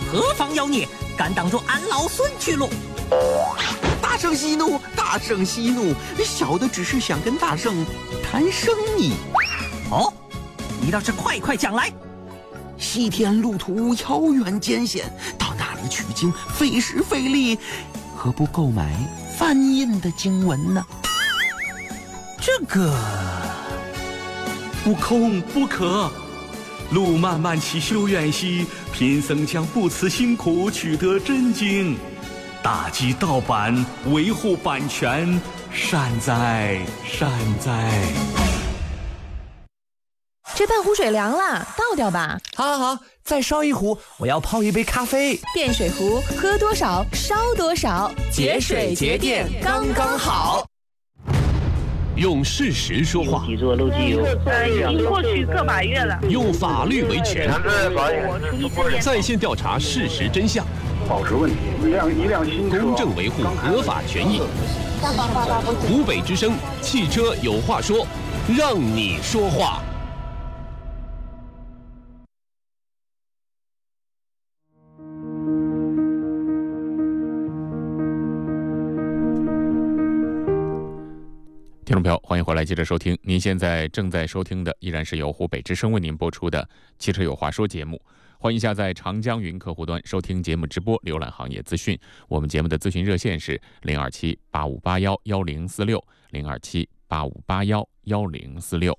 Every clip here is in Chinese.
何方妖孽，敢挡住俺老孙去路？ 大圣息怒，大圣息怒，小的只是想跟大圣谈生意。 哦，你倒是快讲来。 西天路途遥远艰险，到那里取经费时费力，何不购买翻印的经文呢？ 这个悟空不可，路漫漫其修远兮，贫僧将不辞辛苦取得真经，打击盗版，维护版权，善哉善哉。 这半壶水凉了，倒掉吧。 好，再烧一壶，我要泡一杯咖啡。 电水壶，喝多少烧多少，节水节电刚刚好。 用事实说话， 已经过去个把月了。 用法律维权，在线调查事实真相， 保持问题。一辆新车， 公正维护合法权益。湖北之声，汽车有话说，让你说话。 听众朋友，欢迎回来，接着收听。您现在正在收听的依然是由湖北之声为您播出的《汽车有话说》节目。欢迎下载长江云客户端收听节目直播，浏览行业资讯。我们节目的咨询热线是027-8581-1046 027-8581-1046。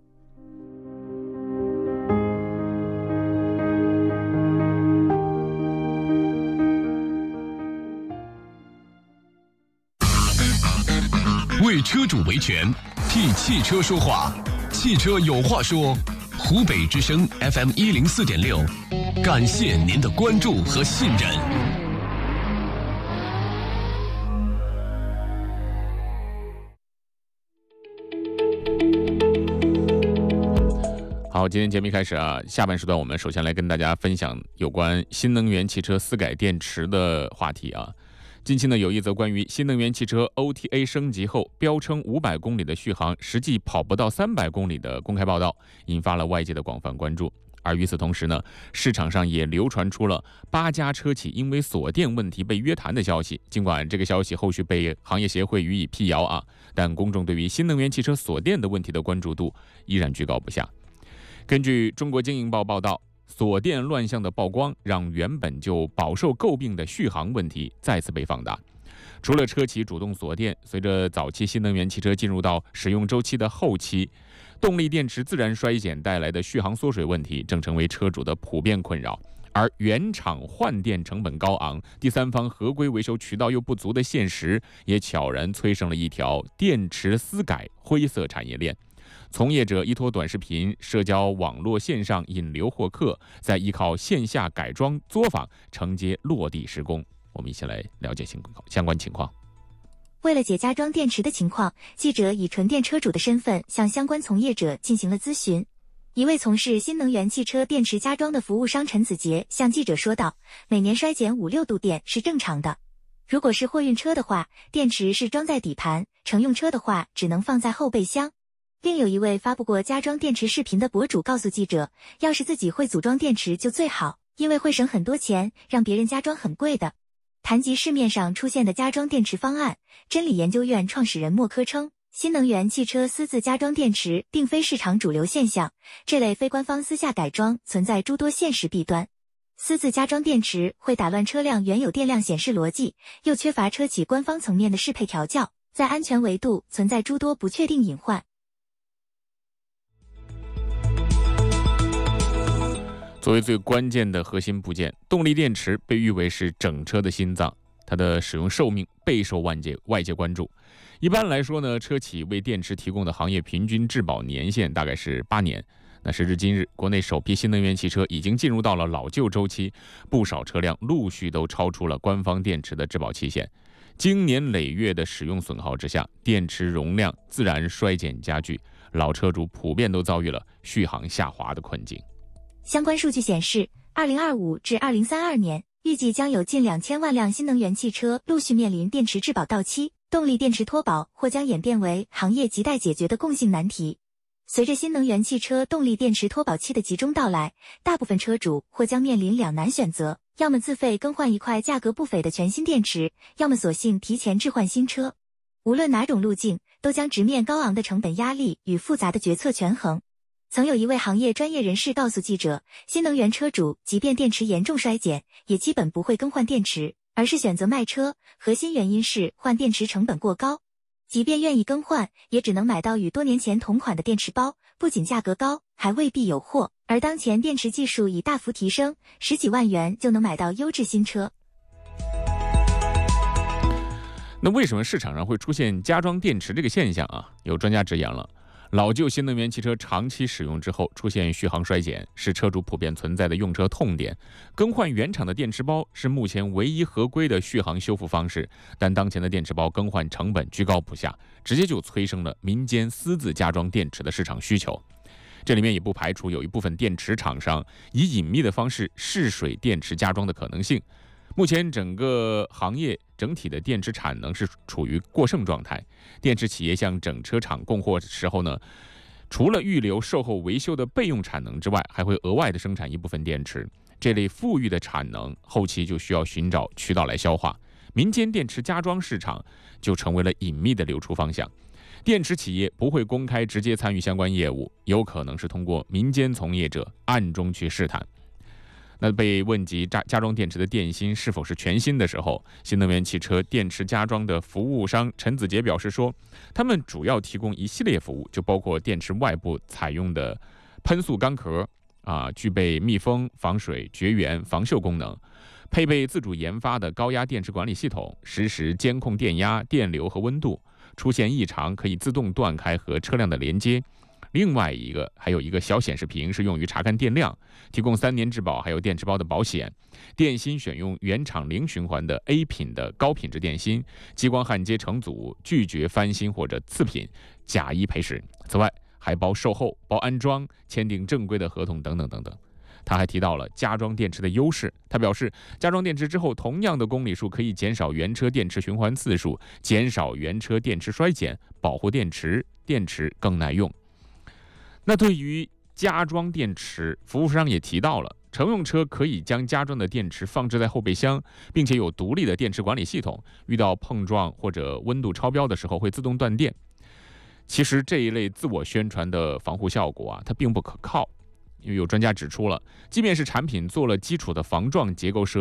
为车主维权，替汽车说话，汽车有话说。湖北之声 FM104.6，感谢您的关注和信任。 好，今天节目一开始下半时段我们首先来跟大家分享有关新能源汽车私改电池的话题近期呢，有一则关于新能源汽车 OTA 升级后标称500公里的续航，实际跑不到300公里的公开报道，引发了外界的广泛关注。而与此同时呢，市场上也流传出了8家车企因为锁电问题被约谈的消息。尽管这个消息后续被行业协会予以辟谣但公众对于新能源汽车锁电的问题的关注度依然居高不下。根据中国经营报报道，锁电乱象的曝光，让原本就饱受诟病的续航问题再次被放大。除了车企主动锁电，随着早期新能源汽车进入到使用周期的后期，动力电池自然衰减带来的续航缩水问题正成为车主的普遍困扰。而原厂换电成本高昂，第三方合规维修渠道又不足的现实，也悄然催生了一条电池私改灰色产业链。从业者依托短视频、社交网络线上引流获客，再依靠线下改装作坊承接落地施工。我们一起来了解相关情况。 为了解加装电池的情况，记者以纯电车主的身份向相关从业者进行了咨询。一位从事新能源汽车电池加装的服务商陈子杰向记者说道，每年衰减5-6度电是正常的。如果是货运车的话，电池是装在底盘，乘用车的话只能放在后备箱。另有一位发布过加装电池视频的博主告诉记者，要是自己会组装电池就最好，因为会省很多钱，让别人加装很贵的。谈及市面上出现的加装电池方案，真理研究院创始人莫科称，新能源汽车私自加装电池并非市场主流现象，这类非官方私下改装存在诸多现实弊端。私自加装电池会打乱车辆原有电量显示逻辑，又缺乏车企官方层面的适配调教，在安全维度存在诸多不确定隐患。 作为最关键的核心部件，动力电池被誉为是整车的心脏，它的使用寿命备受外界关注。一般来说呢，车企为电池提供的行业平均质保年限大概是8年。那时至今日，国内首批新能源汽车已经进入到了老旧周期，不少车辆陆续都超出了官方电池的质保期限。经年累月的使用损耗之下，电池容量自然衰减加剧，老车主普遍都遭遇了续航下滑的困境。 相关数据显示，2025至2032年，预计将有近2000万辆新能源汽车陆续面临电池质保到期，动力电池脱保或将演变为行业亟待解决的共性难题。随着新能源汽车动力电池脱保期的集中到来，大部分车主或将面临两难选择： 要么自费更换一块价格不菲的全新电池，要么索性提前置换新车。无论哪种路径，都将直面高昂的成本压力与复杂的决策权衡。曾有一位行业专业人士告诉记者，新能源车主即便电池严重衰减，也基本不会更换电池，而是选择卖车，核心原因是换电池成本过高。即便愿意更换，也只能买到与多年前同款的电池包，不仅价格高，还未必有货。而当前电池技术已大幅提升，10几万元就能买到优质新车。 那为什么市场上会出现加装电池这个现象啊？有专家直言了，老旧新能源汽车长期使用之后出现续航衰减，是车主普遍存在的用车痛点。更换原厂的电池包是目前唯一合规的续航修复方式，但当前的电池包更换成本居高不下，直接就催生了民间私自加装电池的市场需求。这里面也不排除有一部分电池厂商以隐秘的方式试水电池加装的可能性。目前整个行业整体的电池产能是处于过剩状态，电池企业向整车厂供货时候呢，除了预留售后维修的备用产能之外，还会额外的生产一部分电池。这类富裕的产能后期就需要寻找渠道来消化，民间电池加装市场就成为了隐秘的流出方向。电池企业不会公开直接参与相关业务，有可能是通过民间从业者暗中去试探。那被问及加装电池的电芯是否是全新的时候，新能源汽车电池加装的服务商陈子杰表示说，他们主要提供一系列服务，就包括电池外部采用的喷塑钢壳具备密封、防水、绝缘、防锈功能，配备自主研发的高压电池管理系统，实时监控电压、电流和温度，出现异常可以自动断开和车辆的连接。另外还有一个小显示屏是用于查看电量，提供3年质保，还有电池包的保险。电芯选用原厂零循环的 A 品的高品质电芯，激光焊接成组，拒绝翻新或者次品，假一赔十。此外还包售后、包安装、签订正规的合同等等等等。他还提到了加装电池的优势，他表示，加装电池之后，同样的公里数可以减少原车电池循环次数，减少原车电池衰减，保护电池更耐用。那对于加装电池，服务商也提到了，乘用车可以将加装的电池放置在后备箱，并且有独立的电池管理系统，遇到碰撞或者温度超标的时候会自动断电。其实这一类自我宣传的防护效果它并不可靠，因为有专家指出了，即便是产品做了基础的防撞结构设